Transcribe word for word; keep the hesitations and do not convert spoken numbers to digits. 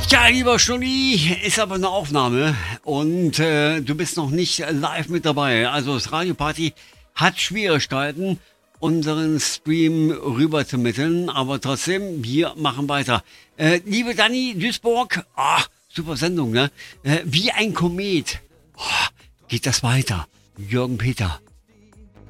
Ja, lieber Schnulli, ist aber eine Aufnahme und äh, du bist noch nicht live mit dabei. Also das Radio Party hat Schwierigkeiten, unseren Stream rüber zu mitteln, aber trotzdem, wir machen weiter. Äh, liebe Dani Duisburg, ah, super Sendung, ne? Äh, wie ein Komet oh, geht das weiter. Jürgen Peter,